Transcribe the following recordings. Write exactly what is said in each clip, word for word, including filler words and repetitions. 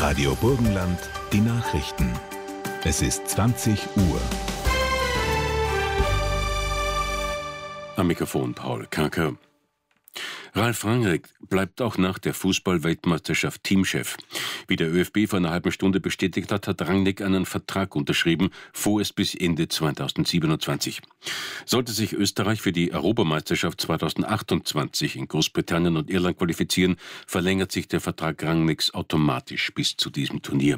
Radio Burgenland, die Nachrichten. Es ist zwanzig Uhr. Am Mikrofon Paul Kaker. Ralf Rangnick bleibt auch nach der Fußball-Weltmeisterschaft Teamchef. Wie der ÖFB vor einer halben Stunde bestätigt hat, hat Rangnick einen Vertrag unterschrieben, vorerst bis Ende zweitausendsiebenundzwanzig. Sollte sich Österreich für die Europameisterschaft zweitausendachtundzwanzig in Großbritannien und Irland qualifizieren, verlängert sich der Vertrag Rangnicks automatisch bis zu diesem Turnier.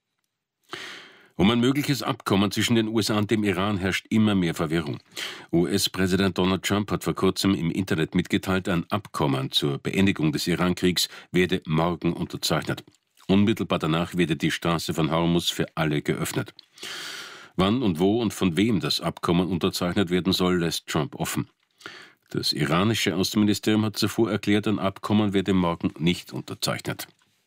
Um ein mögliches Abkommen zwischen den U S A und dem Iran herrscht immer mehr Verwirrung. U S-Präsident Donald Trump hat vor kurzem im Internet mitgeteilt, ein Abkommen zur Beendigung des Iran-Kriegs werde morgen unterzeichnet. Unmittelbar danach werde die Straße von Hormuz für alle geöffnet. Wann und wo und von wem das Abkommen unterzeichnet werden soll, lässt Trump offen. Das iranische Außenministerium hat zuvor erklärt, ein Abkommen werde morgen nicht unterzeichnet.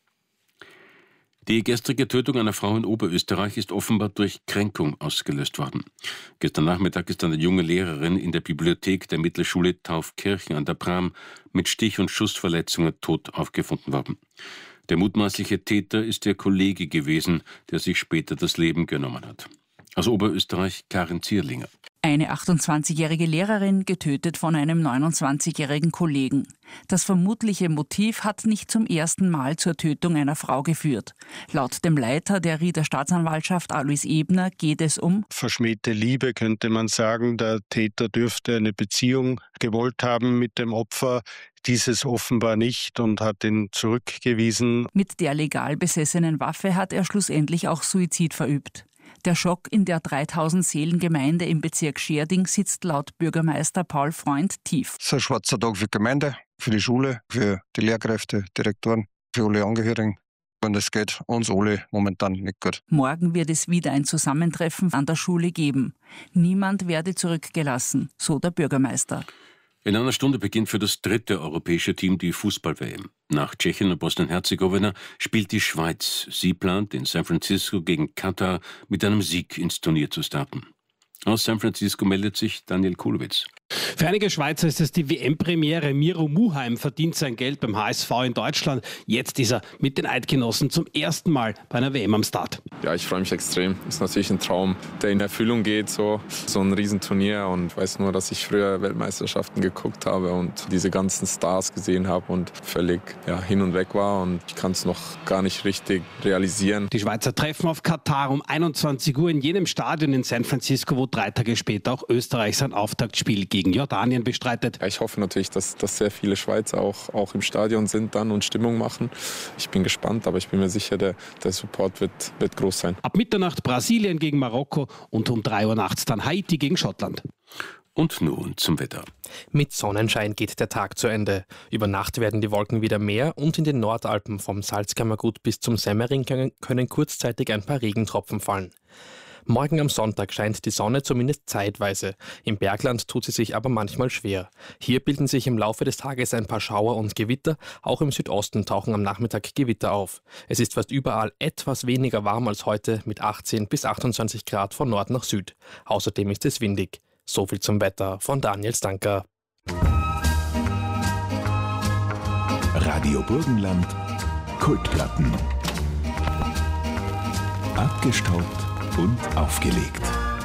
Die gestrige Tötung einer Frau in Oberösterreich ist offenbar durch Kränkung ausgelöst worden. Gestern Nachmittag ist eine junge Lehrerin in der Bibliothek der Mittelschule Taufkirchen an der Bram mit Stich- und Schussverletzungen tot aufgefunden worden. Der mutmaßliche Täter ist der Kollege gewesen, der sich später das Leben genommen hat. Aus Oberösterreich Karin Zierlinger. Eine achtundzwanzigjährige Lehrerin getötet von einem neunundzwanzigjährigen Kollegen. Das vermutliche Motiv hat nicht zum ersten Mal zur Tötung einer Frau geführt. Laut dem Leiter der Rieder Staatsanwaltschaft Alois Ebner geht es um verschmähte Liebe, könnte man sagen. Der Täter dürfte eine Beziehung gewollt haben mit dem Opfer. Dieses offenbar nicht und hat ihn zurückgewiesen. Mit der legal besessenen Waffe hat er schlussendlich auch Suizid verübt. Der Schock in der dreitausend-Seelen-Gemeinde im Bezirk Schärding sitzt laut Bürgermeister Paul Freund tief. Es ist ein schwarzer Tag für die Gemeinde, für die Schule, für die Lehrkräfte, Direktoren, für alle Angehörigen. Und es geht uns alle momentan nicht gut. Morgen wird es wieder ein Zusammentreffen an der Schule geben. Niemand werde zurückgelassen, so der Bürgermeister. In einer Stunde beginnt für das dritte europäische Team die Fußball-W M. Nach Tschechien und Bosnien-Herzegowina spielt die Schweiz. Sie plant, in San Francisco gegen Katar mit einem Sieg ins Turnier zu starten. Aus San Francisco meldet sich Daniel Kulowitz. Für einige Schweizer ist es die W M-Premiere. Miro Muheim verdient sein Geld beim H S V in Deutschland. Jetzt ist er mit den Eidgenossen zum ersten Mal bei einer W M am Start. Ja, ich freue mich extrem. Ist natürlich ein Traum, der in Erfüllung geht. So, so ein Riesenturnier. Und ich weiß nur, dass ich früher Weltmeisterschaften geguckt habe und diese ganzen Stars gesehen habe und völlig ja, hin und weg war. Und ich kann es noch gar nicht richtig realisieren. Die Schweizer treffen auf Katar um einundzwanzig Uhr in jenem Stadion in San Francisco, wo drei Tage später auch Österreich sein Auftaktspiel gegen Jordanien bestreitet. Ja, ich hoffe natürlich, dass, dass sehr viele Schweizer auch, auch im Stadion sind dann und Stimmung machen. Ich bin gespannt, aber ich bin mir sicher, der, der Support wird, wird groß sein. Ab Mitternacht Brasilien gegen Marokko und um drei Uhr nachts dann Haiti gegen Schottland. Und nun zum Wetter. Mit Sonnenschein geht der Tag zu Ende. Über Nacht werden die Wolken wieder mehr und in den Nordalpen vom Salzkammergut bis zum Semmering können kurzzeitig ein paar Regentropfen fallen. Morgen am Sonntag scheint die Sonne zumindest zeitweise. Im Bergland tut sie sich aber manchmal schwer. Hier bilden sich im Laufe des Tages ein paar Schauer und Gewitter. Auch im Südosten tauchen am Nachmittag Gewitter auf. Es ist fast überall etwas weniger warm als heute mit achtzehn bis achtundzwanzig Grad von Nord nach Süd. Außerdem ist es windig. So viel zum Wetter von Daniel Stanker. Radio Burgenland, Kultplatten. Abgestaubt und aufgelegt.